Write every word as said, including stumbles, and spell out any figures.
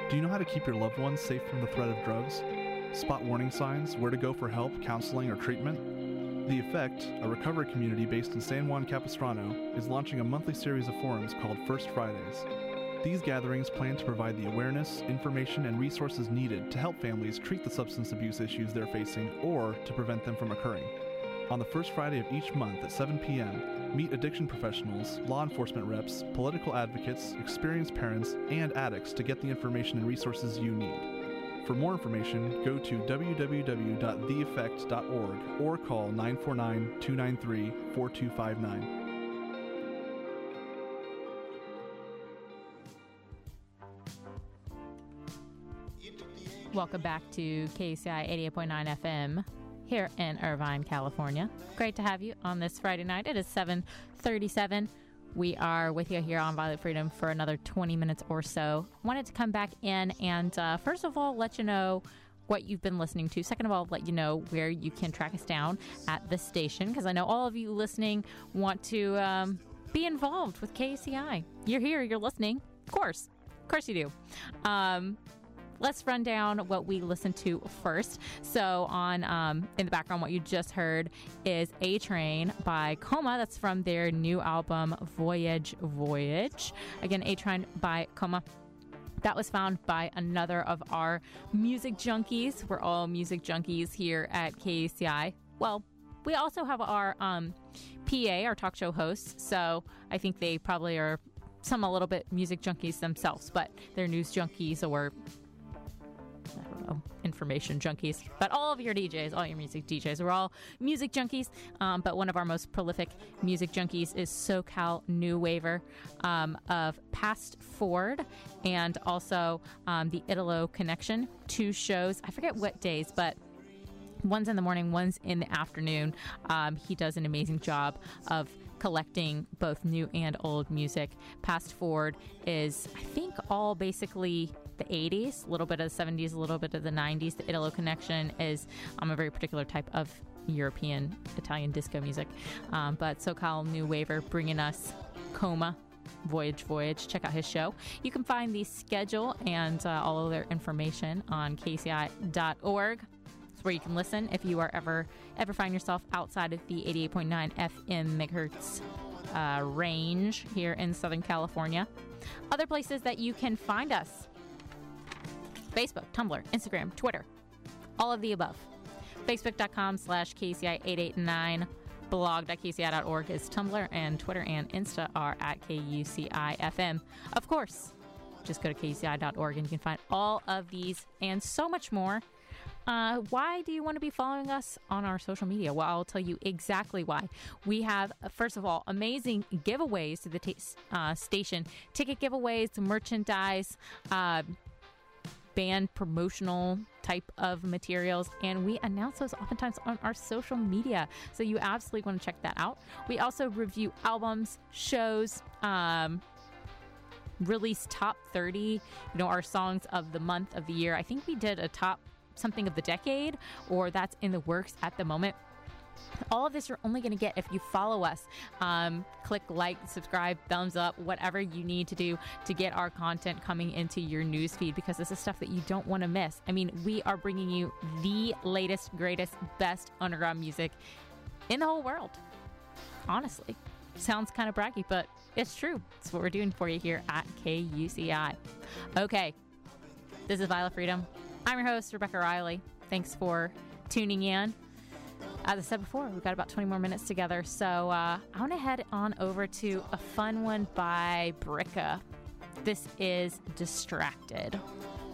Do you know how to keep your loved ones safe from the threat of drugs? Spot warning signs, where to go for help, counseling, or treatment? The Effect, a recovery community based in San Juan Capistrano, is launching a monthly series of forums called First Fridays. These gatherings plan to provide the awareness, information, and resources needed to help families treat the substance abuse issues they're facing or to prevent them from occurring. On the first Friday of each month at seven p.m., meet addiction professionals, law enforcement reps, political advocates, experienced parents, and addicts to get the information and resources you need. For more information, go to w w w dot the effect dot org or call nine four nine, two nine three, four two five nine. Welcome back to K U C I eighty-eight point nine F M here in Irvine, California. Great to have you on this Friday night. It is seven thirty-seven. We are with you here on Violet Freedom for another twenty minutes or so. Wanted to come back in and uh, first of all, let you know what you've been listening to. Second of all, let you know where you can track us down at the station, because I know all of you listening want to um, be involved with K U C I. You're here, you're listening. Of course. Of course you do. Um... Let's run down what we listened to first. So on um, in the background, what you just heard is A Train by Coma. That's from their new album, Voyage, Voyage. Again, A Train by Coma. That was found by another of our music junkies. We're all music junkies here at K U C I. Well, we also have our um, P A, our talk show hosts. So I think they probably are some a little bit music junkies themselves, but they're news junkies or I don't know, information junkies. But all of your D Js, all your music D Js, are all music junkies. Um, but one of our most prolific music junkies is SoCal New Waver um, of Past Forward and also um, the Italo Connection. Two shows. I forget what days, but one's in the morning, one's in the afternoon. Um, he does an amazing job of collecting both new and old music. Past Forward is, I think, all basically the eighties, a little bit of the seventies, a little bit of the nineties. The Italo Connection is um, a very particular type of European Italian disco music. Um, but SoCal New Waver bringing us Coma, Voyage, Voyage. Check out his show. You can find the schedule and uh, all of their information on k c i dot org. It's where you can listen if you are ever ever find yourself outside of the eighty-eight point nine F M megahertz uh, range here in Southern California. Other places that you can find us: Facebook, Tumblr, Instagram, Twitter, all of the above. Facebook.com slash KUCI eight eight nine. Blog dot k u c i dot org is Tumblr, and Twitter and Insta are at K U C I F M. Of course, just go to K U C I dot org and you can find all of these and so much more. Uh, why do you want to be following us on our social media? Well, I'll tell you exactly why. We have, first of all, amazing giveaways to the t- uh, station. Ticket giveaways, merchandise, uh, band promotional type of materials, and we announce those oftentimes on our social media, so you absolutely want to check that out. We also review albums, shows, um release top thirty, you know, our songs of the month, of the year. I think we did a top something of the decade, or that's in the works at the moment. All of this you're only going to get if you follow us. Um, click like, subscribe, thumbs up, whatever you need to do to get our content coming into your newsfeed, because this is stuff that you don't want to miss. I mean, we are bringing you the latest, greatest, best underground music in the whole world. Honestly. Sounds kind of braggy, but it's true. It's what we're doing for you here at K U C I. Okay. This is Violet Freedom. I'm your host, Rebecca Riley. Thanks for tuning in. As I said before, we've got about twenty more minutes together, so uh, I want to head on over to a fun one by Bricka. This is Distracted.